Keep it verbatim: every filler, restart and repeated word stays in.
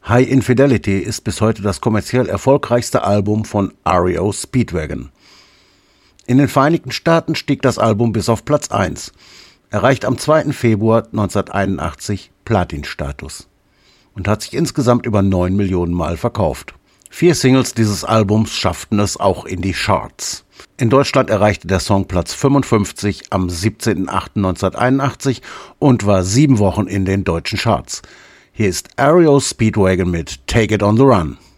High Infidelity ist bis heute das kommerziell erfolgreichste Album von R E O Speedwagon. In den Vereinigten Staaten stieg das Album bis auf Platz eins, erreicht am zweiten Februar neunzehnhunderteinundachtzig Platin-Status und hat sich insgesamt über neun Millionen Mal verkauft. Vier Singles dieses Albums schafften es auch in die Charts. In Deutschland erreichte der Song Platz fünfundfünfzig am siebzehnten achten neunzehnhunderteinundachtzig und war sieben Wochen in den deutschen Charts. Hier ist R E O Speedwagon mit Take It on the Run.